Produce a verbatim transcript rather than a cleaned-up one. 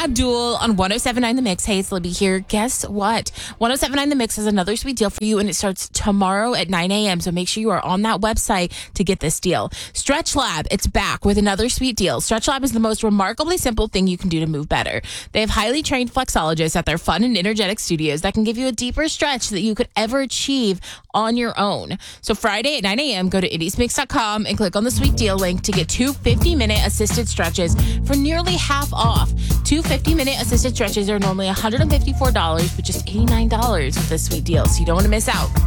Abdul on one oh seven point nine The Mix. Hey, it's Libby here. Guess what? one oh seven point nine The Mix has another sweet deal for you, and it starts tomorrow at nine a.m. So make sure you are on that website to get this deal. Stretch Lab, it's back with another sweet deal. Stretch Lab is the most remarkably simple thing you can do to move better. They have highly trained flexologists at their fun and energetic studios that can give you a deeper stretch that you could ever achieve on your own. So Friday at nine a.m., go to indies mix dot com and click on the sweet deal link to get two fifty-minute assisted stretches for nearly half off. Two fifty-minute assisted stretches are normally one hundred fifty-four dollars, but just eighty-nine dollars with this sweet deal, so you don't want to miss out.